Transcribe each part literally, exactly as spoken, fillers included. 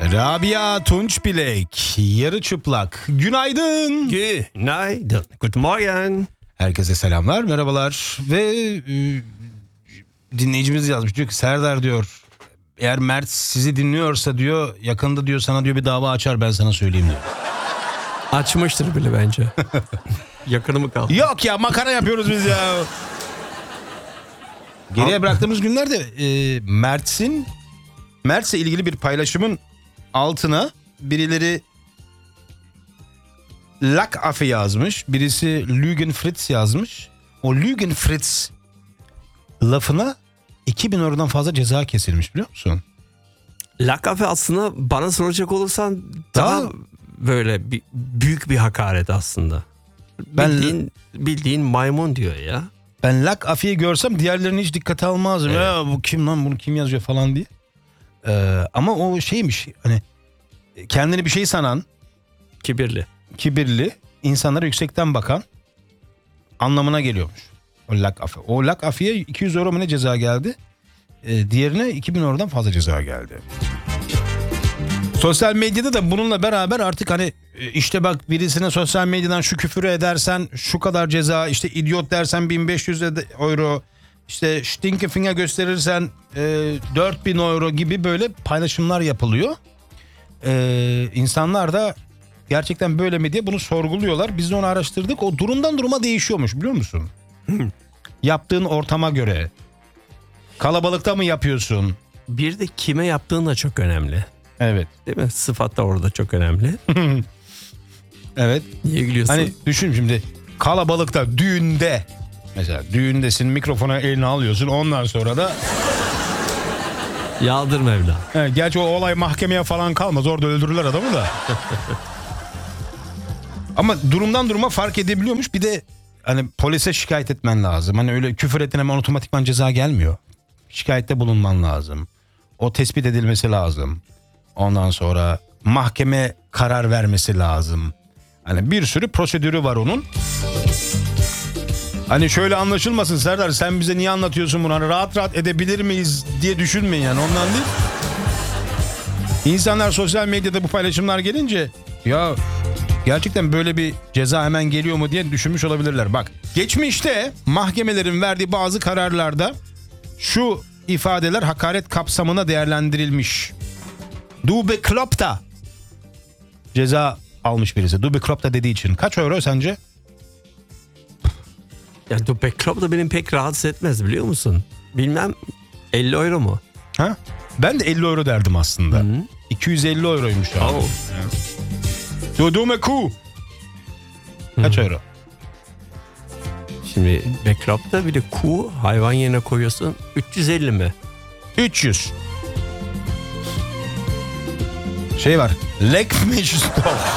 Rabia Tunçbilek, yarı çıplak. Günaydın. Günaydın. Guten Morgen. Herkese selamlar, merhabalar. Ve e, dinleyicimiz yazmış, diyor ki Serdar diyor, eğer Mert sizi dinliyorsa diyor, yakında diyor sana diyor bir dava açar, ben sana söyleyeyim diyor. Açmıştır bile bence. Yakını mı kaldı? Yok ya, makara yapıyoruz biz ya. Geriye bıraktığımız günlerde e, Mert'in Mert'le ilgili bir paylaşımın altına birileri Lack Affe yazmış. Birisi Lügen Fritz yazmış. O Lügen Fritz lafına iki bin eurodan fazla ceza kesilmiş, biliyor musun? Lack Affe aslında bana soracak olursan daha, daha böyle bir, büyük bir hakaret aslında. Ben, bildiğin, bildiğin maymun diyor ya. Ben Lack Affe'yi görsem diğerlerini hiç dikkate almazdım. Evet. Ya bu kim lan, bunu kim yazıyor falan diye. Ee, ama o şeymiş, hani kendini bir şey sanan, kibirli. Kibirli, insanlara yüksekten bakan anlamına geliyormuş o Lack Affe. O Lack Affe'ye iki yüz euro mu ne ceza geldi? Ee, diğerine iki bin eurodan fazla ceza geldi. Sosyal medyada da bununla beraber artık hani işte bak, birisine sosyal medyadan şu küfürü edersen şu kadar ceza, işte idiot dersen bin beş yüz euro, işte Stinkefinger gösterirsen e, dört bin euro gibi böyle paylaşımlar yapılıyor. Ee, insanlar da gerçekten böyle mi diye bunu sorguluyorlar. Biz de onu araştırdık. O durumdan duruma değişiyormuş, biliyor musun? Yaptığın ortama göre. Kalabalıkta mı yapıyorsun? Bir de kime yaptığın da çok önemli. Evet. Değil mi? Sıfat da orada çok önemli. Evet. Niye gülüyorsun? Hani düşün şimdi, kalabalıkta, düğünde. Mesela düğündesin, mikrofona eline alıyorsun, ondan sonra da Yağdır Mevla. Evet, gerçi o olay mahkemeye falan kalmaz, orada öldürürler adamı da. Ama durumdan duruma fark edebiliyormuş. Bir de hani polise şikayet etmen lazım. Hani öyle küfür ettin hemen otomatikman ceza gelmiyor. Şikayette bulunman lazım. O tespit edilmesi lazım. Ondan sonra mahkeme karar vermesi lazım. Hani bir sürü prosedürü var onun. Hani şöyle anlaşılmasın, Serdar sen bize niye anlatıyorsun bunu? Hani rahat rahat edebilir miyiz diye düşünmeyin yani, ondan değil. İnsanlar sosyal medyada bu paylaşımlar gelince ya gerçekten böyle bir ceza hemen geliyor mu diye düşünmüş olabilirler. Bak, geçmişte mahkemelerin verdiği bazı kararlarda şu ifadeler hakaret kapsamına değerlendirilmiş. Du bekloppter ceza almış birisi. Du bekloppter dediği için. Kaç euro sence? Ya Du bekloppter da benim pek rahatsız etmez, biliyor musun? Bilmem, elli euro mu? Ha? Ben de elli euro derdim aslında. Hı-hı. iki yüz elli euroymuş abi. Oh. Du dumme Kuh. Kaç euro? Şimdi bekloppter bir de kuğu hayvan yerine koyuyorsun. üç yüz elli mi? üç yüz. Şey var. Leck mich doch.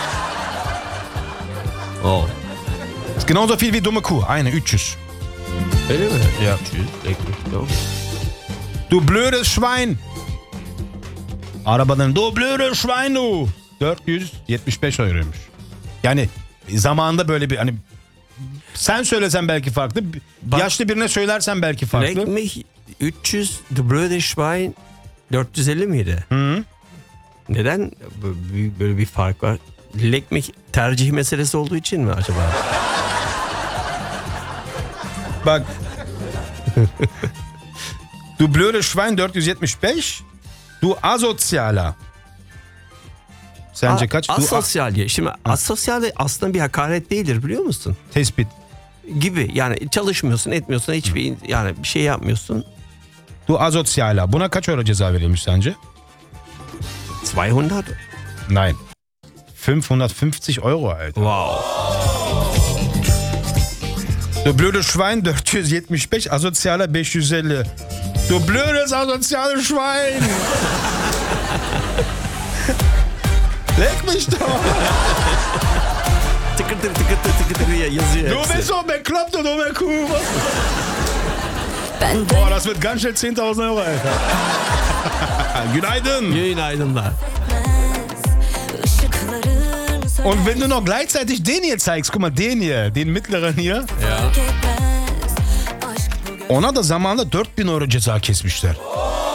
Oh. Genauso viel wie dumme Kuh. Aynen üç yüz. Öyle mi? Ya. üç yüz, leck mich doch. Du blödes Schwein. Arabadan du blödes Schwein du. dört yüz yetmiş beş euroymuş. Yani zamanında böyle bir, hani sen söylesen belki farklı. Bak, yaşlı birine söylersen belki farklı. Leck mich üç yüz, Du blödes Schwein dört yüz elli miydi? Hı. Neden böyle bir fark var? Leck mich tercih meselesi olduğu için mi acaba? Bak. Du blödes Schwein dört yüz yetmiş beş. Du asozialer. Sence A- kaç? Asosyal Du diye. Şimdi asosyal de aslında bir hakaret değildir, biliyor musun? Tespit. Gibi yani, çalışmıyorsun, etmiyorsun, hiçbir yani bir şey yapmıyorsun. Du asozialer. Buna kaç euro ceza verilmiş sence? zweihundert? Nein. fünfhundertfünfzig euro, Alter. Wow. Du blödes Schwein dört yüz yetmiş beş, asozialer beş yüz elli. Du blödes asoziales Schwein. Leck mich doch. Tıkır tıkır tıkır tıkır tıkır yazıyor. Du bist so bekloppter, du Kuh. Boah, das wird ganz schnell zehntausend euro, Alter. Günaydın. Günaydınlar. Und wenn du noch gleichzeitig den hier zeigst, guck mal den hier, den mittleren hier. Ya. Ona da zamanında dört bin euro ceza kesmişler.